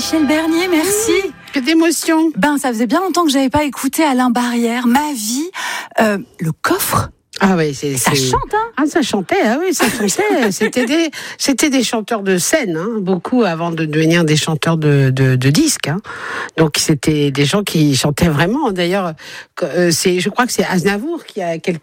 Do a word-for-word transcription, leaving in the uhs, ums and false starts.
Michel Bernier, merci. Mmh, que d'émotion. Ben, ça faisait bien longtemps que j'avais pas écouté Alain Barrière, Ma vie, euh, le coffre. Ah oui, c'est, ça c'est... chante, hein. Ah, ça chantait, ah oui, ça chantait. c'était des, c'était des chanteurs de scène, hein, beaucoup avant de devenir des chanteurs de, de, de disques. Hein. Donc c'était des gens qui chantaient vraiment. D'ailleurs, c'est, je crois que c'est Aznavour qui a quelque